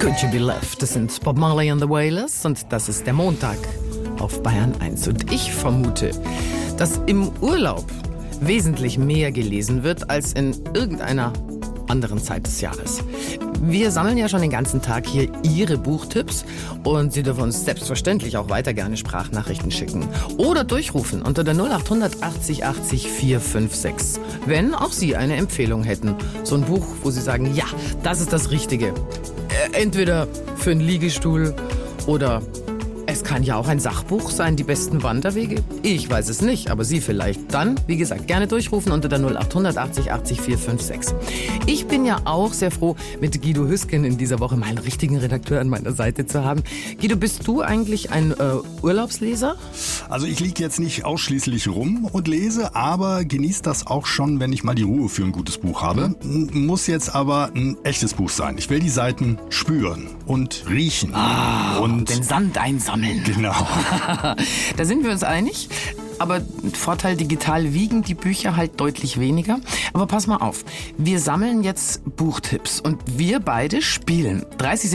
Could You Be Loved? Das sind Bob Marley and the Wailers und das ist der Montag auf Bayern 1. Und ich vermute, dass im Urlaub wesentlich mehr gelesen wird als in irgendeiner anderen Zeit des Jahres. Wir sammeln ja schon den ganzen Tag hier Ihre Buchtipps und Sie dürfen uns selbstverständlich auch weiter gerne Sprachnachrichten schicken oder durchrufen unter der 0800 80 80 456. Wenn auch Sie eine Empfehlung hätten, so ein Buch, wo Sie sagen, ja, das ist das Richtige. Entweder für einen Liegestuhl oder es kann ja auch ein Sachbuch sein, die besten Wanderwege. Ich weiß es nicht, aber Sie vielleicht. Dann, wie gesagt, gerne durchrufen unter der 0800 80 80 456. Ich bin ja auch sehr froh, mit Guido Hüsken in dieser Woche mal einen richtigen Redakteur an meiner Seite zu haben. Guido, bist du eigentlich ein Urlaubsleser? Also ich liege jetzt nicht ausschließlich rum und lese, aber genieße das auch schon, wenn ich mal die Ruhe für ein gutes Buch habe. Muss jetzt aber ein echtes Buch sein. Ich will die Seiten spüren und riechen. Und den Sand einsammeln. Genau. Da sind wir uns einig. Aber Vorteil, digital wiegen die Bücher halt deutlich weniger. Aber pass mal auf, wir sammeln jetzt Buchtipps und wir beide spielen. 30